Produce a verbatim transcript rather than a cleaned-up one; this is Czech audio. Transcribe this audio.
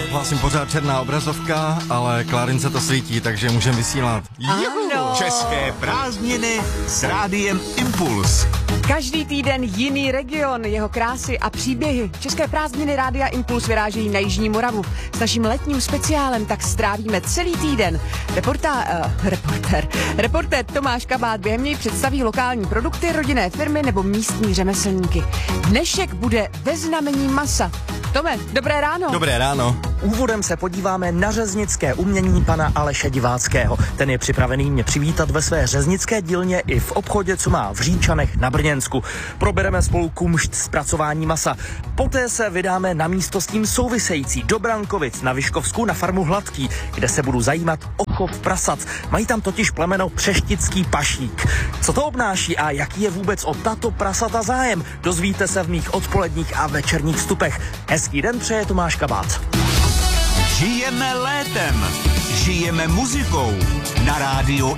Hlásím pořád černá obrazovka, ale Klárince to svítí, takže můžeme vysílat. Ano. České prázdniny s Rádiem Impuls. Každý týden jiný region, jeho krásy a příběhy. České prázdniny Rádia Impuls vyrážejí na Jižní Moravu. S naším letním speciálem tak strávíme celý týden. Reportá, uh, reportér, reportér Tomáš Kabát během něj představí lokální produkty, rodinné firmy nebo místní řemeslníky. Dnešek bude ve znamení masa. Tome, dobré ráno. Dobré ráno. Úvodem se podíváme na řeznické umění pana Aleše Diváckého. Ten je připravený mě přivítat ve své řeznické dílně i v obchodě, co má v Říčanech na Brněnsku. Probereme spolu kumšt zpracování masa. Poté se vydáme na místo s tím související do Brankovic na Vyškovsku na farmu Hladký, kde se budu zajímat o chov prasat. Mají tam totiž plemeno Přeštický pašík. Co to obnáší a jaký je vůbec o tato prasata zájem? Dozvíte se v mých odpoledních a večerních vstupech. Hezký den přeje Tomáš Kabát. Žijeme létem, žijeme muzikou. Na rádiu